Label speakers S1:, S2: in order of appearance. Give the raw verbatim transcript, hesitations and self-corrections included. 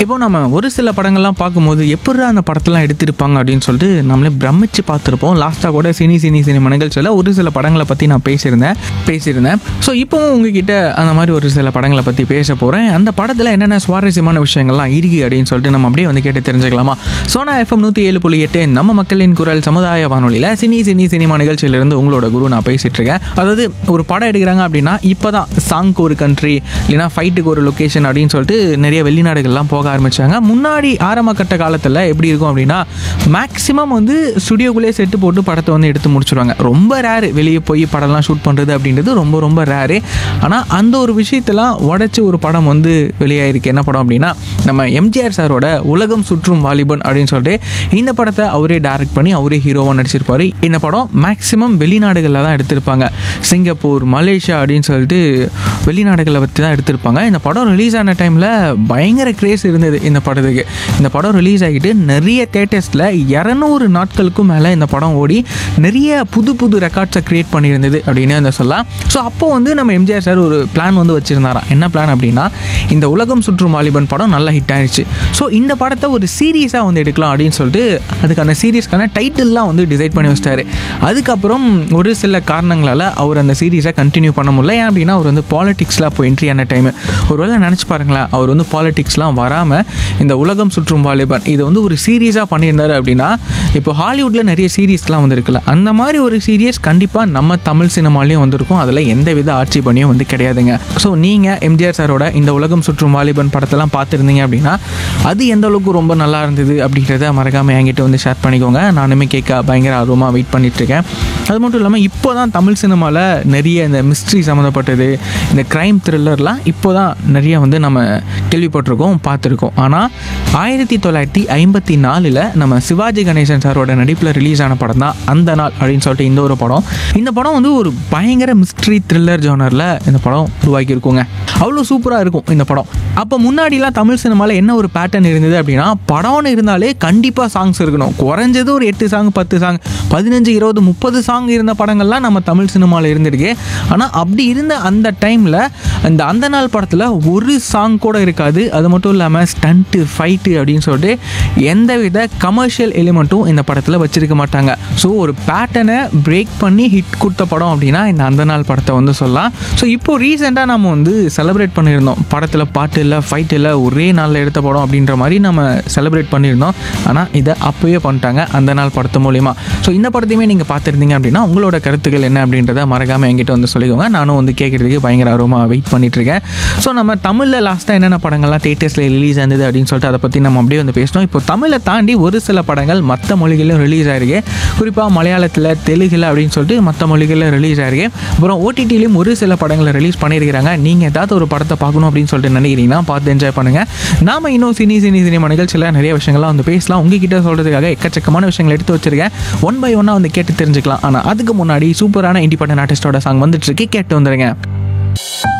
S1: இப்போ நம்ம ஒரு சில படங்கள்லாம் பார்க்கும்போது எப்படி அந்த படத்தெல்லாம் எடுத்திருப்பாங்க அப்படின்னு சொல்லிட்டு நம்மளே பிரமிச்சு பார்த்துருப்போம். லாஸ்ட்டாக கூட சினி சினி சினிமா நிகழ்ச்சியில் ஒரு சில படங்களை பற்றி நான் பேசியிருந்தேன் பேசியிருந்தேன் ஸோ இப்போவும் உங்ககிட்ட அந்த மாதிரி ஒரு சில படங்களை பற்றி பேச போகிறேன். அந்த படத்தில் என்னென்ன சுவாரஸ்யமான விஷயங்கள்லாம் இருக்கு அப்படின்னு சொல்லிட்டு நம்ம அப்படியே வந்து கேட்டு தெரிஞ்சுக்கலாமா? சோனா எஃப்எம் நூற்றி ஏழு புள்ளி எட்டு நம்ம மக்களின் குரல் சமுதாய வானொலியில் சினி சினி சினிமா நிகழ்ச்சியிலிருந்து உங்களோட குரு நான் பேசிட்டு இருக்கேன். அதாவது ஒரு படம் எடுக்கிறாங்க அப்படின்னா இப்போ தான் சாங்க்கு ஒரு கண்ட்ரி இல்லைனா ஃபைட்டுக்கு ஒரு லொக்கேஷன் அப்படின்னு சொல்லிட்டு நிறைய வெளிநாடுகள்லாம் போக ஆரம்பிச்சாங்க. முன்னாடி ஆரம்ப கட்ட காலத்தில் எப்படி இருக்கும் அப்படின்னா மேக்ஸிமம் வந்து ஸ்டுடியோக்குள்ளேயே செட்டு போட்டு படத்தை வந்து எடுத்து முடிச்சுடுவாங்க. ரொம்ப ரேரு வெளியே போய் படம்லாம் ஷூட் பண்ணுறது அப்படின்றது ரொம்ப ரொம்ப ரேரு. ஆனால் அந்த ஒரு விஷயத்தெல்லாம் உடச்சி ஒரு படம் வந்து வெளியாயிருக்கு. என்ன படம் அப்படின்னா நம்ம எம்ஜிஆர் சாரோட உலகம் சுற்றும் வாலிபன் அப்படின்னு சொல்லிட்டு இந்த படத்தை அவரே டைரக்ட் பண்ணி அவரே ஹீரோவாக நடிச்சிருப்பாரு. இந்த படம் மேக்ஸிமம் வெளிநாடுகளில் தான் எடுத்திருப்பாங்க. சிங்கப்பூர், மலேசியா அப்படின்னு சொல்லிட்டு வெளிநாடுகளை பற்றி தான் எடுத்திருப்பாங்க. இந்த படம் ரிலீஸ் ஆன டைமில் பயங்கர கிரேஸ் இருந்தது இந்த படத்துக்கு. இந்த படம் ரிலீஸ் ஆகிட்டு நிறைய தேட்டர்ஸில் இரநூறு நாட்களுக்கும் மேலே இந்த படம் ஓடி நிறைய புது புது ரெக்கார்ட்ஸை க்ரியேட் பண்ணியிருந்தது அப்படின்னு வந்து சொல்லலாம். ஸோ அப்போ வந்து நம்ம எம்ஜிஆர் சார் ஒரு பிளான் வந்து வச்சுருந்தாராம். என்ன பிளான் அப்படின்னா இந்த உலகம் சுற்றும் வாலிபன் படம் நல்லா ஹிட் ஆயிடுச்சு. ஸோ இந்த படத்தை ஒரு சீரீஸாக வந்து எடுக்கலாம் அப்படின்னு சொல்லிட்டு அதுக்கான சீரீஸ்க்கான டைட்டில்லாம் வந்து டிசைட் பண்ணி வச்சிட்டாரு. அதுக்கப்புறம் ஒரு சில காரணங்களால் அவர் அந்த சீரீஸை கண்டினியூ பண்ண முடியல. ஏன் அப்படின்னா அவர் வந்து பாலிடிக்ஸில் அப்போ என்ட்ரி ஆன டைமு. ஒரு வேளை நினச்சி பாருங்களேன், அவர் வந்து பாலிடிக்ஸ்லாம் வராமல் இந்த உலகம் சுற்றும் வாலிபன் இது வந்து ஒரு சீரீஸாக பண்ணியிருந்தார் அப்படின்னா இப்போ ஹாலிவுட்டில் நிறைய சீரீஸ்லாம் வந்து இருக்குல்ல, அந்த மாதிரி ஒரு சீரீஸ் கண்டிப்பாக நம்ம தமிழ் சினிமாலையும் வந்திருக்கும். அதில் எந்த வித ஆட்சேபனையும் வந்து கிடையாதுங்க. ஸோ நீங்கள் எம்ஜிஆர் சாரோட இந்த உலகம் சுற்றும் வாலிபன் படத்தெல்லாம் பார்த்துருந்தீங்க அப்படின்னா அது எந்த அளவுக்கு ரொம்ப நல்லா இருந்தது அப்படின்றத மறக்காமல் என்கிட்ட வந்து ஷேர் பண்ணிக்கோங்க. நானுமே கேட்க பயங்கர ஆர்வமாக வெயிட் பண்ணிகிட்ருக்கேன். அது மட்டும் இல்லாமல் இப்போ தான் தமிழ் சினிமாவில் நிறைய இந்த மிஸ்ட்ரி சம்மந்தப்பட்டது, இந்த க்ரைம் த்ரில்லர்லாம் இப்போ தான் நிறைய வந்து நம்ம கேள்விப்பட்டிருக்கோம், பார்த்துருக்கோம். ஆனால் ஆயிரத்தி தொள்ளாயிரத்தி ஐம்பத்தி நாலில் நம்ம சிவாஜி கணேசன் சாரோட நடிப்பில் ரிலீஸ் ஆன படம் தான் அந்த நாள் அப்படின்னு சொல்லிட்டு இந்த ஒரு படம். இந்த படம் வந்து ஒரு பயங்கர மிஸ்ட்ரி த்ரில்லர் ஜோனரில் இந்த படம் உருவாக்கியிருக்குங்க. அவ்வளோ சூப்பராக இருக்கும் இந்த படம். அப்போ முன்னாடிலாம் தமிழ் சினிமாவில் என்ன ஒரு பேட்டர்ன் இருந்தது அப்படின்னா படம்னு இருந்தாலே கண்டிப்பாக சாங்ஸ் இருக்கணும். குறைஞ்சது ஒரு எட்டு சாங் பத்து சாங் பதினஞ்சு இருபது முப்பது சாங் இருந்த படங்கள்லாம் நம்ம தமிழ் சினிமாவில் இருந்திருக்கு. ஆனால் அப்படி இருந்த அந்த டைமில் இந்த அந்த நாள் படத்தில் ஒரு சாங் கூட இருக்காது. அது மட்டும் இல்லாமல் ஸ்டண்ட்டு ஃபைட்டு அப்படின்னு சொல்லிட்டு எந்த வித கமர்ஷியல் எலிமெண்ட்டும் இந்த படத்தில் வச்சுருக்க மாட்டாங்க. ஸோ ஒரு பேட்டர்னை பிரேக் பண்ணி ஹிட் கொடுத்த படம் அப்படின்னா இந்த அந்த நாள் படத்தை வந்து சொல்லலாம். ஸோ இப்போது ரீசெண்டாக நம்ம வந்து செலிப்ரேட் பண்ணியிருந்தோம். படத்தில் பாட்டு இல்லை, ஃபைட் இல்லை, ஒரே நாளில் எடுத்த படம் அப்படின்ற மாதிரி நம்ம செலிப்ரேட் பண்ணியிருந்தோம். ஆனால் இதை அப்போவே பண்ணிட்டாங்க அந்த நாள் படத்து மூலிமா. ஸோ இந்த படத்தையுமே நீங்கள் பார்த்துருந்தீங்க அப்படின்னா உங்களோட கருத்துக்கள் என்ன அப்படின்றத மறக்காமல் என்கிட்ட வந்து சொல்லிக்கோங்க. நானும் வந்து கேட்குறதுக்கு பயங்கர ஆர்வமாக வெயிட் பண்ணிட்டுருக்கேன். ஸோ நம்ம தமிழில் லாஸ்ட்டாக என்னென்ன படங்கள்லாம் தேட்டர்ஸில் ரிலீஸ் ஆனது அப்படின்னு சொல்லிட்டு அதை பற்றி நம்ம அப்படியே வந்து பேசணும். இப்போ தமிழை தாண்டி ஒரு சில படங்கள் மற்ற மொழிகளிலும் ரிலீஸ் ஆகிருக்கு. குறிப்பாக மலையாளத்தில், தெலுங்கில் அப்படின்னு சொல்லிட்டு மற்ற மொழிகளில் ரிலீஸ் ஆகிருக்கு. அப்புறம் ஓடிடிலையும் ஒரு சில படங்களை ரிலீஸ் பண்ணியிருக்கிறாங்க. நீங்கள் ஏதாவது ஒரு படத்தை பார்க்கணும் அப்படின்னு சொல்லிட்டு நினைக்கிறீங்கன்னா பார்த்து என்ஜாய் பண்ணுங்கள். நாம் இன்னும் சினி சினி சினிமா நிகழ்ச்சியில் நிறைய விஷயங்கள்லாம் வந்து பேசலாம். உங்ககிட்ட சொல்கிறதுக்காக எக்கச்சக்கமான விஷயங்கள் எடுத்து வச்சிருக்கேன். ஒன் பை ஒன்னாக வந்து கேட்டு தெரிஞ்சுக்கலாம். ஆனால் அதுக்கு முன்னாடி சூப்பரான இண்டிபெண்டன்ட் ஆர்டிஸ்டோட சாங் வந்துட்டு இருக்கு, கேட்டு வந்துடுங்க.